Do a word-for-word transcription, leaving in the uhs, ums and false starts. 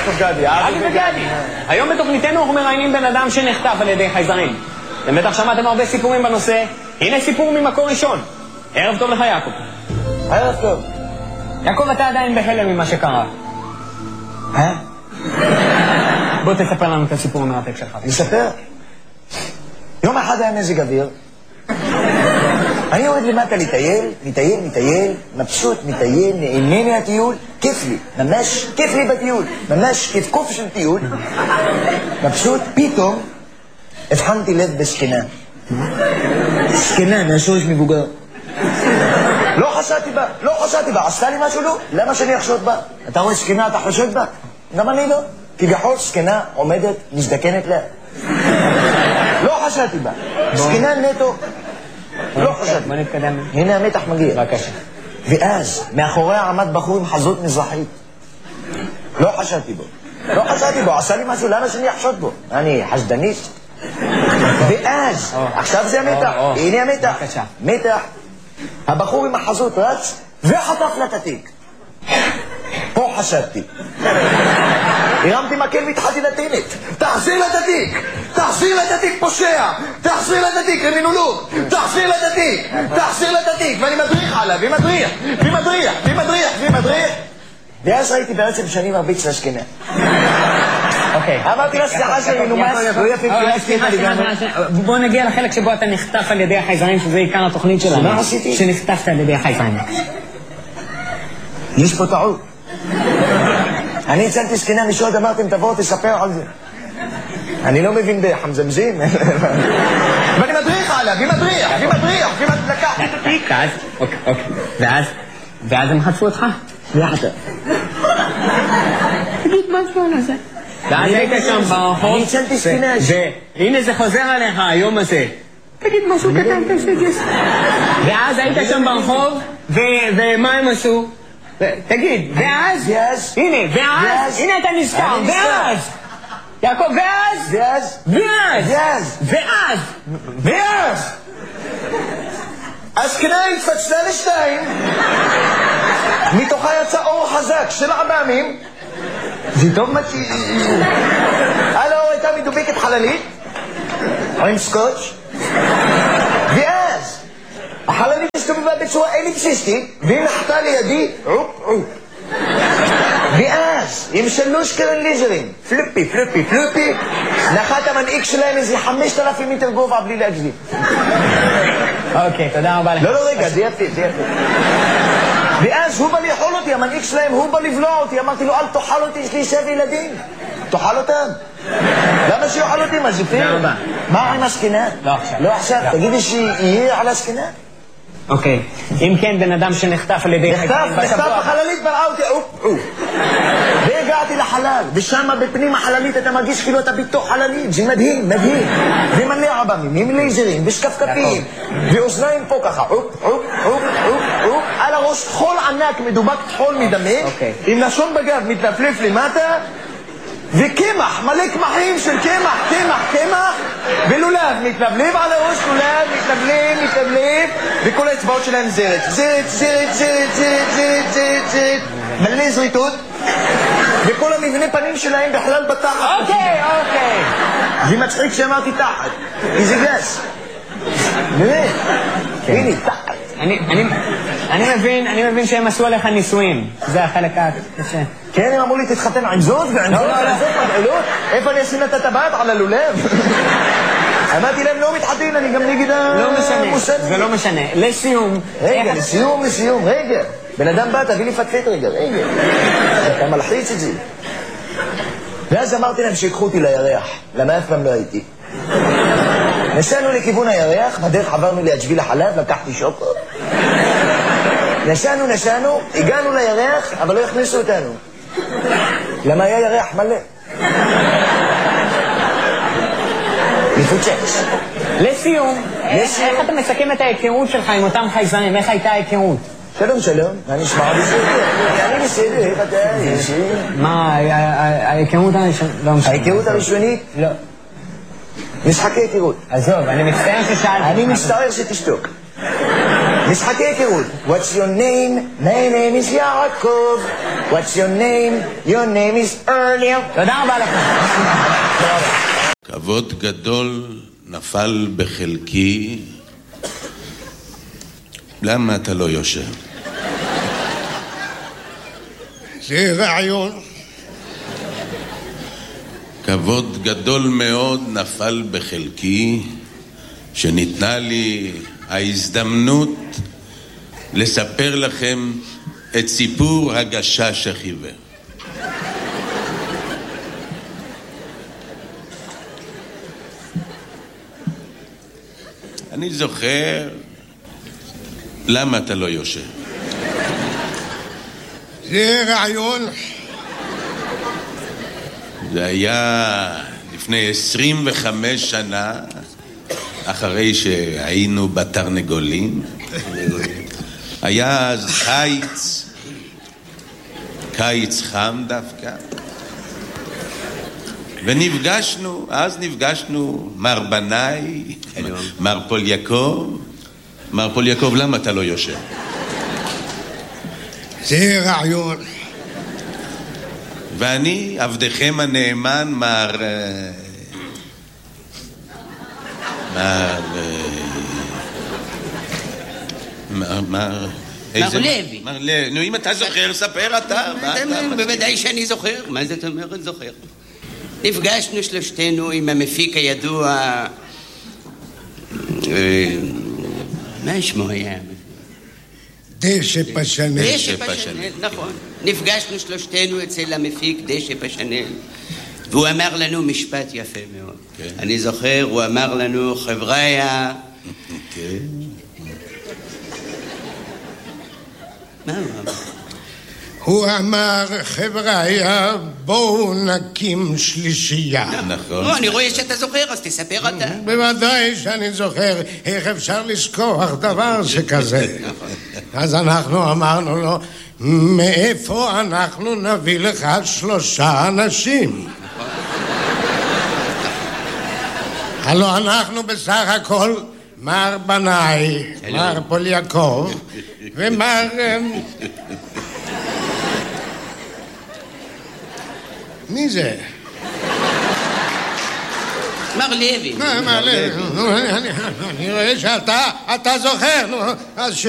יעקב גדי. יעקב גדי. היום בתוכניתנו אנחנו מראיינים בן אדם שנחטף על ידי חייזרים. אתם בטח שמעתם הרבה סיפורים בנושא. הנה סיפור ממקור ראשון. ערב טוב לך, יעקב. ערב טוב. יעקב, אתה עדיין בהלם ממה שקרה. אה? בוא תספר לנו את הסיפור המרתק שלך. נספר? יום אחד היה מזג אוויר. אני יורד למטה לטייל, מטייל, מטייל, מבסוט, מטייל, נהנה מהטיול, כיף לי, ממש כיף לי בטיול, ממש כיף קוף של טיול. מבסוט, פתאום הבחנתי לב בסכנה. סכנה, מהשורש מבוגר. לא חשדתי בה, לא חשדתי בה, עשתה לי משהו לא? למה שאני אחשוד בה? אתה רואה סכנה, אתה חשוד בה? גם אני לא. כביכול סכנה עומדת, מזדקנת לה. לא חשדתי בה. סכנה נטו. לא חשדתי. בוא נתקדם. הנה המתח מגיע. בבקשה. ואז, מאחוריה עמד בחור עם חזות מזרחית. לא חשדתי בו. לא חשדתי בו, עשה לי משהו, למה שאני אחשוד בו? אני חשדנית. ואז, עכשיו זה המתח. הנה המתח. בבקשה. מתח. הבחור עם החזות רץ וחטף לה את התיק. פה חשדתי. הרמתי מקל והתחלתי לטענת. תחזיר לה את התיק! תחזיר לה את התיק פושע! תחזיר לה את התיק, רמינולוג! תחזיר לה את התיק! תחזיר לה את התיק! ואני מדריך עליו, ומדריך, ומדריך, ומדריך, ומדריך. ואז ראיתי בעצם שאני מרביץ לשכנה. אוקיי. אמרתי לה, סליחה שאני נומס, לא יפה פילסתי את לגמרי. בוא נגיע לחלק שבו אתה נחטף על ידי החייזרים, שזה עיקר התוכנית שלנו. מה עשיתי? שנחטפת על ידי החייזרים. יש פה טעות. אני הצלתי סכנה משוד, אמרתם תבואו תספר על זה. אני לא מבין בחמזמזים. ואני מדריך עליו, ומדריך, ומדריך, ומדלקה. ואז, אוקיי, אוקיי. ואז, ואז הם חטפו אותך? יחד. תגיד משהו על זה. ואז היית שם ברחוב. אני הצלתי סכנה. והנה זה חוזר עליך היום הזה. תגיד משהו קטן, תגיד. ואז היית שם ברחוב, ומה הם עשו? תגיד, ואז? ואז? הנה, ואז? הנה אתה נזכר, ואז? יעקב, ואז? ואז? ואז? ואז? ואז? ואז? הסכנה התפצלה לשתיים, מתוכה יצא אור חזק של עב"מים, זה טוב מצ'י. הלו, הייתה מדובקת חללית, עם סקוץ', ואז החללית הסתובבה בצורה אליפסיסטית, והיא נחתה לידי עופ עופ. ואז, עם שלוש קרן ליזרים, פלופי, פלופי, פלופי, נחת המנהיג שלהם איזה חמשת אלפים מטר גובה בלי להגזים. אוקיי, תודה רבה לך. לא, לא, רגע, זה יפה, זה יפה. ואז הוא בא לאכול אותי, המנהיג שלהם, הוא בא לבלוע אותי, אמרתי לו, אל תאכל אותי, יש לי שבע ילדים. תאכל אותם. למה שיאכל אותי, מה זה פייר? תודה רבה. מה עם הסכנה? לא עכשיו. לא עכשיו, תגידי שיהיה על הסכנה? אוקיי, אם כן, בן אדם שנחטף על ידי... נחטף, נחטף בחללית, בראה אותי, אופ, אופ. והגעתי לחלל, ושם בפנים החללית אתה מרגיש כאילו אתה בתוך חללית, זה מדהים, מדהים. ומלא עב"מים, עם לייזרים, ושקפקפים, ואוזניים פה ככה, אופ, אופ, אופ, אופ, אופ, על הראש חול ענק, מדובק חול מדמה, עם לשון בגב מתנפלף למטה, וקמח, מלא קמחים של קמח, קמח, קמח, ולולב, מתלבלב על הראש, לולב, מתלבלב, מתלבלב, וכל האצבעות שלהם זרת, זרת, זרת, זרת, זרת, זרת, זרת, זרת, מלא זריתות, וכל המבנה פנים שלהם בכלל בתחת. אוקיי, אוקיי. זה מצחיק שאמרתי תחת, כי זה גס. באמת, הנה, תחת. אני מבין, אני מבין שהם עשו עליך ניסויים. זה החלק הקשה. כן, הם אמרו לי תתחתן עם זאת ועם זאת ועם זאת מגעלות. איפה אני אשים את הטבעת על הלולב? אמרתי להם לא מתחתן, אני גם נגד המוסד. זה לא משנה. לסיום. רגע, לסיום, לסיום, רגע. בן אדם בא, תביא לי פטפט רגע, רגע. אתה מלחיץ את זה. ואז אמרתי להם שיקחו אותי לירח, למה אף פעם לא הייתי. נסענו לכיוון הירח, בדרך עברנו להג'בי לחלב, לקחתי שוקו. נסענו, נסענו, הגענו לירח, אבל לא הכניסו אותנו. למה היה ירח מלא? מפוצץ. לסיום, איך אתה מסכם את ההיכרות שלך עם אותם חייזרים? איך הייתה ההיכרות? שלום, שלום, אני נשמע בסדר. אני בסדר, איך אתה? מה, ההיכרות הראשונית? ההיכרות הראשונית? לא. משחקי היכרות. עזוב, אני מצטער ששאלתי. אני מצטער שתשתוק. משחקי היכרות. What's your name? My name is יעקב. What's your name? Your name is earlier. תודה רבה לכם. כבוד גדול נפל בחלקי. למה אתה לא יושב? זה רעיון. כבוד גדול מאוד נפל בחלקי, שניתנה לי ההזדמנות לספר לכם את סיפור הגשש החיוור. אני זוכר... למה אתה לא יושב? זה רעיון. זה היה לפני עשרים וחמש שנה, אחרי שהיינו בתרנגולים. היה אז קיץ, קיץ חם דווקא. ונפגשנו, אז נפגשנו מר בנאי, מר פול יעקב. מר פול יעקב, למה אתה לא יושב? זה רעיון. ואני, עבדכם הנאמן, מר... מר... מר... מר... מר לוי. מר לוי. נו, אם אתה זוכר, ספר אתה. בוודאי שאני זוכר. מה זאת אומרת זוכר? נפגשנו שלושתנו עם המפיק הידוע... מה שמו היה? דשא פשנל. דשא פשנל, נכון. נפגשנו שלושתנו אצל המפיק דשא פשנל, והוא אמר לנו משפט יפה מאוד. אני זוכר, הוא אמר לנו, חבריה... מה הוא אמר? הוא אמר, חבריה, בואו נקים שלישייה. נכון. אני רואה שאתה זוכר, אז תספר אתה. בוודאי שאני זוכר. איך אפשר לשכוח דבר שכזה? אז אנחנו אמרנו לו, מאיפה אנחנו נביא לך שלושה אנשים? הלוא אנחנו בסך הכל מר בנאי, מר פול יעקב ומר... מי זה? מר לוי. מר לוי. אני רואה שאתה, אתה זוכר, נו, אז